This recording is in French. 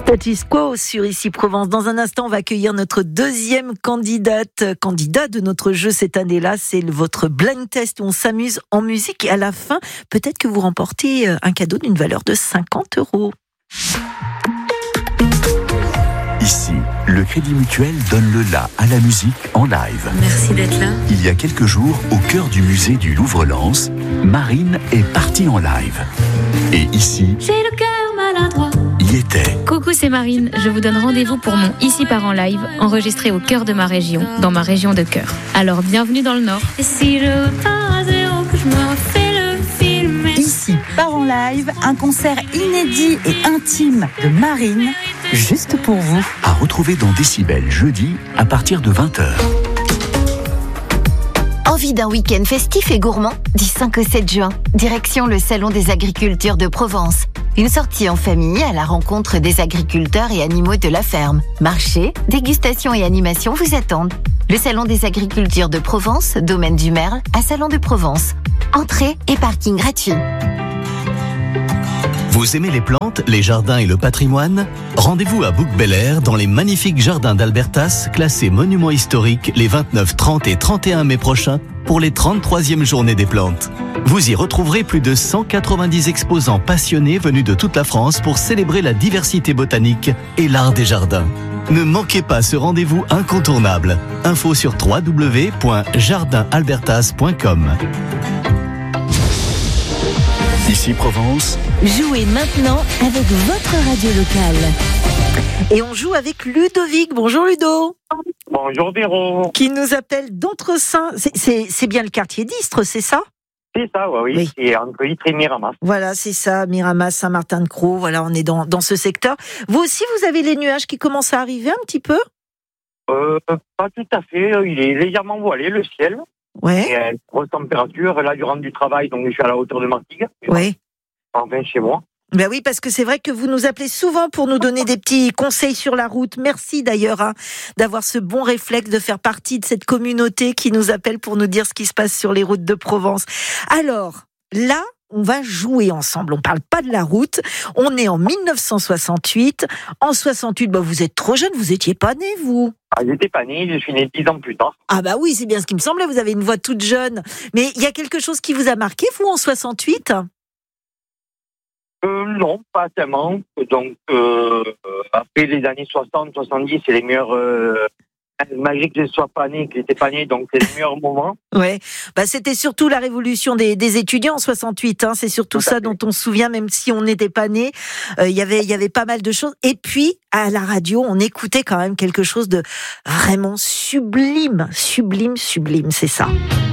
Status quo sur Ici Provence. Dans un instant, on va accueillir notre deuxième candidat de notre jeu cette année-là. C'est votre blind test où on s'amuse en musique. Et à la fin, peut-être que vous remportez un cadeau d'une valeur de 50 €. Ici, le Crédit Mutuel donne le la à la musique en live. Merci d'être là. Il y a quelques jours, au cœur du musée du Louvre-Lens, Marine est partie en live. Et ici, J'ai le cœur maladroit. y était. Coucou, c'est Marine. Je vous donne rendez-vous pour mon Ici part en live, enregistré au cœur de ma région, dans ma région de cœur. Alors, bienvenue dans le Nord. Et si je repars à zéro, que je me refais le film. Ici part en live, un concert inédit et intime de Marine, juste pour vous. À retrouver dans Décibel jeudi à partir de 20h. Envie d'un week-end festif et gourmand? Du 5 au 7 juin, direction le Salon des agricultures de Provence. Une sortie en famille à la rencontre des agriculteurs et animaux de la ferme. Marché, dégustation et animation vous attendent. Le Salon des agricultures de Provence, domaine du Merle, à Salon de Provence. Entrée et parking gratuit. Vous aimez les plantes, les jardins et le patrimoine? Rendez-vous à Bouc-Bel-Air dans les magnifiques jardins d'Albertas, classés monuments historiques les 29, 30 et 31 mai prochains pour les 33e journées des plantes. Vous y retrouverez plus de 190 exposants passionnés venus de toute la France pour célébrer la diversité botanique et l'art des jardins. Ne manquez pas ce rendez-vous incontournable. Info sur www.jardinalbertas.com. Ici Provence, Jouez maintenant avec votre radio locale. Et on joue avec Ludovic. Bonjour Ludo. Bonjour Véro. Qui nous appelle d'Entresaint. C'est bien le quartier d'Istres, c'est ça? C'est ça, oui. Oui. C'est entre Istres et Miramas. Voilà, c'est ça, Miramas, Saint-Martin-de-Crau. Voilà, on est dans ce secteur. Vous aussi, vous avez les nuages qui commencent à arriver un petit peu? Pas tout à fait. Il est légèrement voilé, le ciel. Ouais. Et grosse température. Là, durant du travail, donc je suis à la hauteur de Martigues. Ouais. Enfin, chez moi. Ben oui, parce que c'est vrai que vous nous appelez souvent pour nous donner des petits conseils sur la route. Merci d'ailleurs d'avoir ce bon réflexe de faire partie de cette communauté qui nous appelle pour nous dire ce qui se passe sur les routes de Provence. Alors, là, on va jouer ensemble. On parle pas de la route. On est en 1968. En 68, vous êtes trop jeune. Vous étiez pas né, vous? Ah, j'étais pas né. Je suis né 10 ans plus tard. Ah bah oui, c'est bien ce qui me semblait. Vous avez une voix toute jeune. Mais il y a quelque chose qui vous a marqué, vous, en 68? Non, pas tellement. Donc, après les années 60, 70, c'est les meilleurs... malgré que je ne sois pas né, que je n'étais pas né, donc c'est le meilleur moment. Ouais, c'était surtout la révolution des étudiants en 68. C'est surtout ça dont on se souvient, même si on n'était pas né. Il y avait pas mal de choses. Et puis à la radio, on écoutait quand même quelque chose de vraiment sublime, c'est ça.